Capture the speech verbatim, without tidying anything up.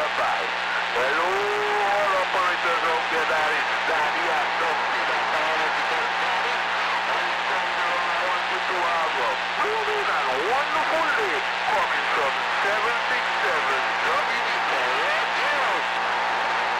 bye-bye. Hello, all operators out there, that is Danny and Dusty, that's the analytical Danny. And it's from the one to two have a brilliant and wonderful day coming from seven six seven